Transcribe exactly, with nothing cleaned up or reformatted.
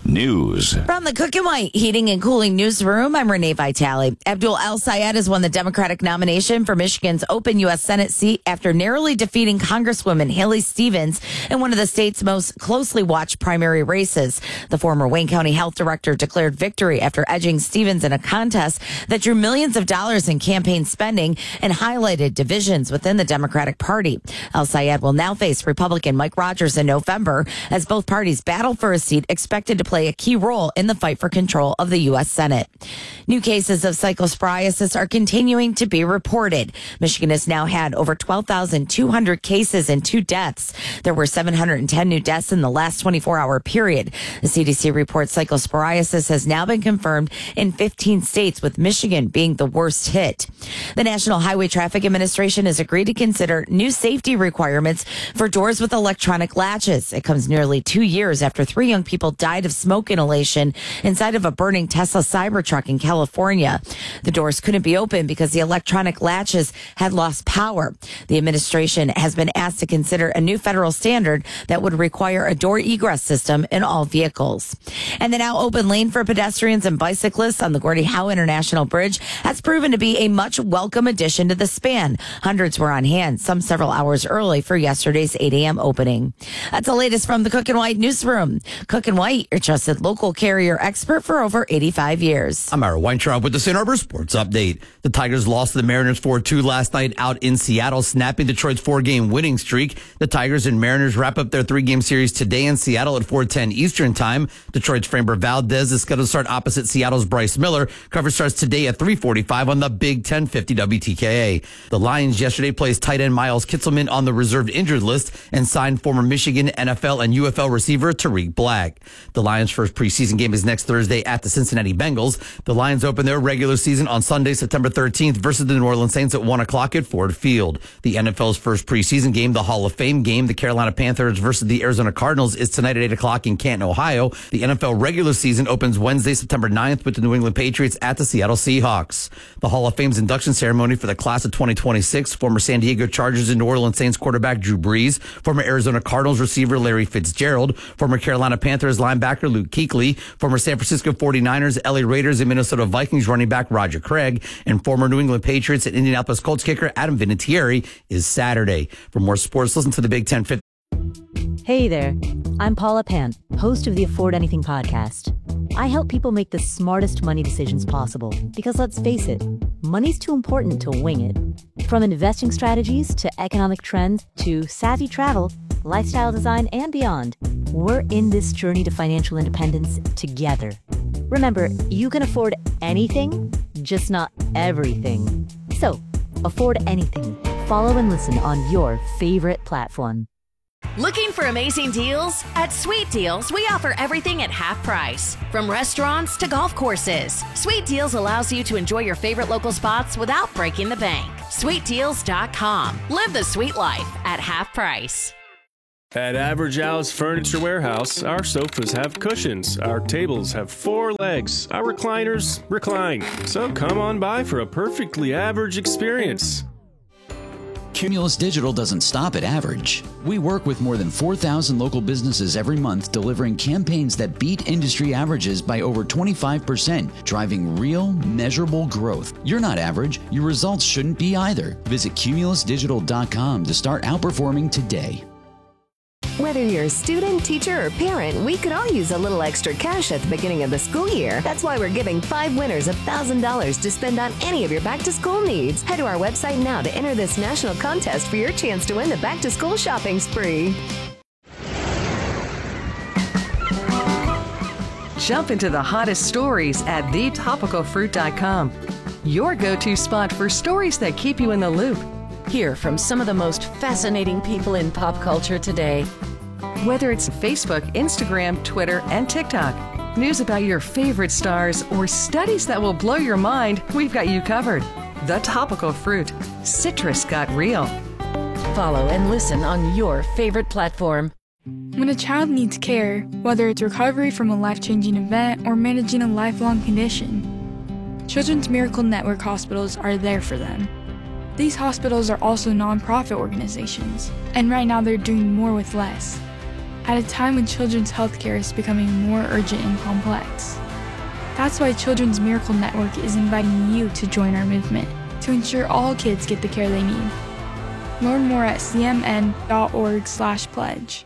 News. From the Cook and White Heating and Cooling Newsroom, I'm Renee Vitale. Abdul El-Sayed has won the Democratic nomination for Michigan's open U S Senate seat after narrowly defeating Congresswoman Haley Stevens in one of the state's most closely watched primary races. The former Wayne County Health Director declared victory after edging Stevens in a contest that drew millions of dollars in campaign spending and highlighted divisions within the Democratic Party. El-Sayed will now face Republican Mike Rogers in November as both parties battle for a seat expected to play a key role in the fight for control of the U S Senate. New cases of cyclosporiasis are continuing to be reported. Michigan has now had over twelve thousand two hundred cases and two deaths. There were seven hundred ten new deaths in the last twenty-four hour period. The C D C reports cyclosporiasis has now been confirmed in fifteen states, with Michigan being the worst hit. The National Highway Traffic Administration has agreed to consider new safety requirements for doors with electronic latches. It comes nearly two years after three young people died of smoke inhalation inside of a burning Tesla Cybertruck in California. The doors couldn't be opened because the electronic latches had lost power. The administration has been asked to consider a new federal standard that would require a door egress system in all vehicles. And the now open lane for pedestrians and bicyclists on the Gordie Howe International Bridge has proven to be a much welcome addition to the span. Hundreds were on hand, some several hours early for yesterday's eight a.m. opening. That's the latest from the Cook and White Newsroom. Cook and White, your trusted local carrier expert for over eighty-five years. I'm Ira Weintraub with the Saint Arbor Sports Update. The Tigers lost to the Mariners four two last night out in Seattle, snapping Detroit's four-game winning streak. The Tigers and Mariners wrap up their three-game series today in Seattle at four ten Eastern Time. Detroit's Framber Valdez is scheduled to start opposite Seattle's Bryce Miller. Coverage starts today at three forty-five on the Big ten fifty W T K A. The Lions yesterday placed tight end Miles Kitzelman on the reserved injured list and signed former Michigan, N F L, and U F L receiver Tariq Black. The Lions' first preseason game is next Thursday at the Cincinnati Bengals. The Lions open their regular season on Sunday, September thirteenth versus the New Orleans Saints at one o'clock at Ford Field. The N F L's first preseason game, the Hall of Fame game, the Carolina Panthers versus the Arizona Cardinals, is tonight at eight o'clock in Canton, Ohio. The N F L regular season opens Wednesday, September ninth with the New England Patriots at the Seattle Seahawks. The Hall of Fame's induction ceremony for the class of twenty twenty-six, former San Diego Chargers and New Orleans Saints quarterback Drew Brees, former Arizona Cardinals receiver Larry Fitzgerald, former Carolina Panthers linebacker Luke Kuechly, former San Francisco forty-niners, L A Raiders, and Minnesota Vikings running back Roger Craig, and former New England Patriots and Indianapolis Colts kicker Adam Vinatieri is Saturday. For more sports, listen to the Big ten fifty. Hey there, I'm Paula Pant, host of the Afford Anything podcast. I help people make the smartest money decisions possible because, let's face it, money's too important to wing it. From investing strategies to economic trends to savvy travel, lifestyle design, and beyond, we're in this journey to financial independence together. Remember, you can afford anything, just not everything. So, afford anything. Follow and listen on your favorite platform. Looking for amazing deals? At Sweet Deals, we offer everything at half price. From restaurants to golf courses, Sweet Deals allows you to enjoy your favorite local spots without breaking the bank. sweet deals dot com. Live the sweet life at half price. At Average Al's Furniture Warehouse, our sofas have cushions, our tables have four legs, our recliners recline. So come on by for a perfectly average experience. Cumulus Digital doesn't stop at average. We work with more than four thousand local businesses every month, delivering campaigns that beat industry averages by over twenty-five percent, driving real, measurable growth. You're not average. Your results shouldn't be either. Visit cumulus digital dot com to start outperforming today. Whether you're a student, teacher, or parent, we could all use a little extra cash at the beginning of the school year. That's why we're giving five winners one thousand dollars to spend on any of your back-to-school needs. Head to our website now to enter this national contest for your chance to win the back-to-school shopping spree. Jump into the hottest stories at the topical fruit dot com. Your go-to spot for stories that keep you in the loop. Hear from some of the most fascinating people in pop culture today. Whether it's Facebook, Instagram, Twitter, and TikTok, news about your favorite stars, or studies that will blow your mind, we've got you covered. The Topical Fruit. Citrus got real. Follow and listen on your favorite platform. When a child needs care, whether it's recovery from a life-changing event or managing a lifelong condition, Children's Miracle Network hospitals are there for them. These hospitals are also nonprofit organizations, and right now they're doing more with less. at a time when children's healthcare is becoming more urgent and complex. That's why Children's Miracle Network is inviting you to join our movement to ensure all kids get the care they need. Learn more at c m n dot org slash pledge.